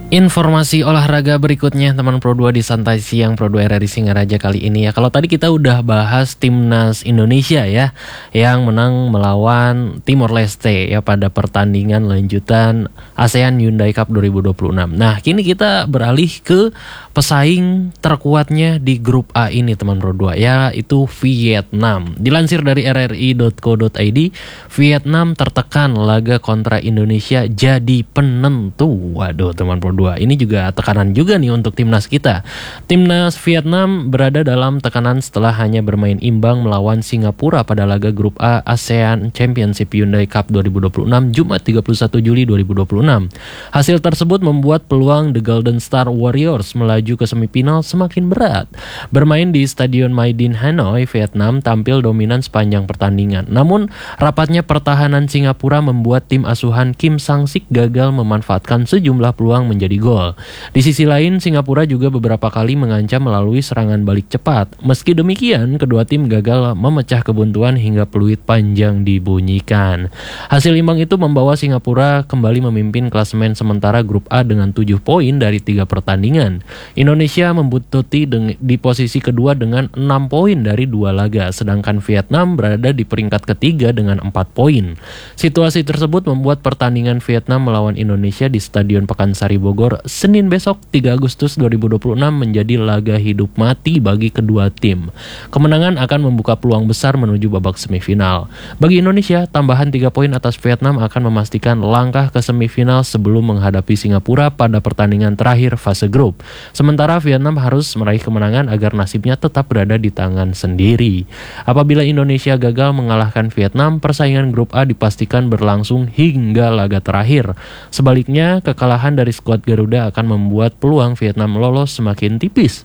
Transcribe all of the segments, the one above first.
Informasi olahraga berikutnya teman Pro 2 di Santai Siang Pro 2 RRI Singaraja kali ini ya. Kalau tadi kita udah bahas timnas Indonesia ya yang menang melawan Timor Leste ya pada pertandingan lanjutan ASEAN Hyundai Cup 2026. Nah, kini kita beralih ke pesaing terkuatnya di grup A ini teman Pro 2 yaitu Vietnam. Dilansir dari rri.co.id, Vietnam tertekan laga kontra Indonesia jadi penentu. Waduh teman Pro 2, ini juga tekanan juga nih untuk timnas kita. Timnas Vietnam berada dalam tekanan setelah hanya bermain imbang melawan Singapura pada laga grup A ASEAN Championship Hyundai Cup 2026 Jumat 31 Juli 2026. Hasil tersebut membuat peluang The Golden Star Warriors melaju ke semifinal semakin berat. Bermain di Stadion Maidin Hanoi, Vietnam tampil dominan sepanjang pertandingan. Namun rapatnya pertahanan Singapura membuat tim asuhan Kim Sang-sik gagal memanfaatkan sejumlah peluang menjadi gol. Di sisi lain, Singapura juga beberapa kali mengancam melalui serangan balik cepat. Meski demikian, kedua tim gagal memecah kebuntuan hingga peluit panjang dibunyikan. Hasil imbang itu membawa Singapura kembali memimpin klasemen sementara grup A dengan 7 poin dari 3 pertandingan. Indonesia membututi di posisi kedua dengan 6 poin dari 2 laga, sedangkan Vietnam berada di peringkat ketiga dengan 4 poin. Situasi tersebut membuat pertandingan Vietnam melawan Indonesia di Stadion Pakansari Bogor Senin besok 3 Agustus 2026 menjadi laga hidup mati bagi kedua tim. Kemenangan akan membuka peluang besar menuju babak semifinal. Bagi Indonesia, tambahan 3 poin atas Vietnam akan memastikan langkah ke semifinal sebelum menghadapi Singapura pada pertandingan terakhir fase grup. Sementara Vietnam harus meraih kemenangan agar nasibnya tetap berada di tangan sendiri. Apabila Indonesia gagal mengalahkan Vietnam, persaingan grup A dipastikan berlangsung hingga laga terakhir. Sebaliknya, kekalahan dari skuad Garuda akan membuat peluang Vietnam lolos semakin tipis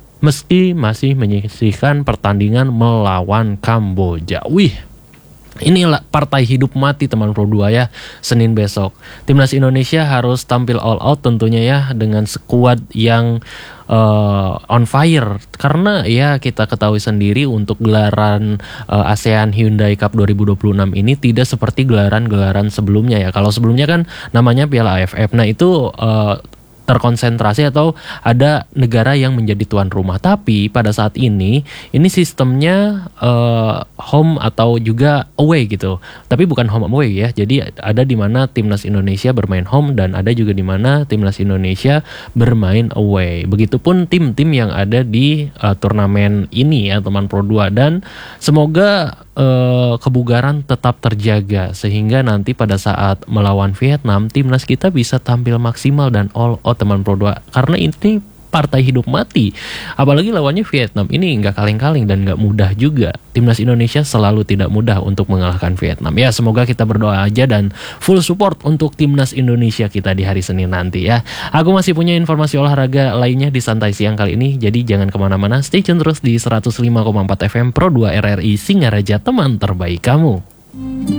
meski masih menyisihkan pertandingan melawan Kamboja. Inilah partai hidup mati teman Pro 2 ya, Senin besok. Timnas Indonesia harus tampil all out tentunya ya dengan skuad yang on fire. Karena ya kita ketahui sendiri untuk gelaran ASEAN Hyundai Cup 2026 ini tidak seperti gelaran-gelaran sebelumnya ya. Kalau sebelumnya kan namanya Piala AFF. Nah itu terkonsentrasi atau ada negara yang menjadi tuan rumah. Tapi pada saat ini sistemnya home atau juga away gitu. Tapi bukan home away ya. Jadi ada di mana timnas Indonesia bermain home dan ada juga di mana timnas Indonesia bermain away. Begitupun tim-tim yang ada di turnamen ini ya teman Pro 2, dan semoga kebugaran tetap terjaga sehingga nanti pada saat melawan Vietnam timnas kita bisa tampil maksimal dan all out teman Pro 2, karena ini partai hidup mati. Apalagi lawannya Vietnam ini nggak kaleng-kaleng dan nggak mudah juga. Timnas Indonesia selalu tidak mudah untuk mengalahkan Vietnam. Ya semoga kita berdoa aja dan full support untuk timnas Indonesia kita di hari Senin nanti ya. Aku masih punya informasi olahraga lainnya di Santai Siang kali ini. Jadi jangan kemana-mana, stay tune terus di 105,4 FM Pro 2 RRI Singaraja, teman terbaik kamu.